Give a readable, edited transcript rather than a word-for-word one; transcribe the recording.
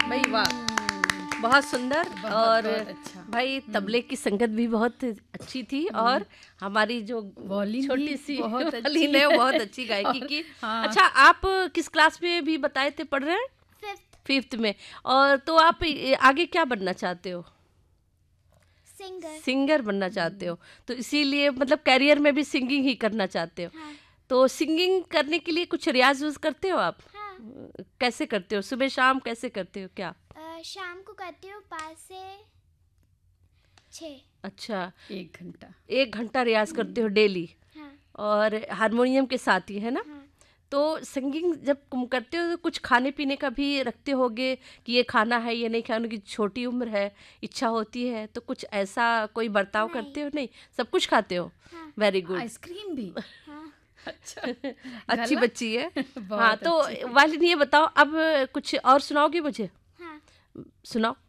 भाई वाह, बहुत सुंदर। और बहुत अच्छा। भाई तबले की संगत भी बहुत अच्छी थी और हमारी जो छोटी सी वॉलिन है वो बहुत अच्छी गायकी की। हाँ। अच्छा, आप किस क्लास में भी बताए थे पढ़ रहे हैं? फिफ्थ में। और तो आप आगे क्या बनना चाहते हो? सिंगर बनना चाहते हो, तो इसीलिए मतलब कैरियर में भी सिंगिंग ही करना चाहते हो। हाँ। तो सिंगिंग करने के लिए कुछ रियाज उज करते हो आप? हाँ। कैसे करते हो, सुबह शाम कैसे करते हो क्या? शाम को करती हूँ 5 से 6। अच्छा, 1 घंटा रियाज करते हो डेली? हाँ। और हारमोनियम के साथ ही, है ना? हाँ। तो सिंगिंग जब तुम करते हो तो कुछ खाने पीने का भी रखते होगे कि ये खाना है ये नहीं खाना, की छोटी उम्र है, इच्छा होती है, तो कुछ ऐसा कोई बर्ताव नहीं। करते हो? नहीं, सब कुछ खाते हो? हाँ। Very good. आइसक्रीम भी? हाँ। अच्छा, अच्छी गलत? बच्ची है। बहुत हाँ, तो अच्छी। वालिद ये बताओ, अब कुछ और सुनाओगी मुझे? हाँ। सुनाओ।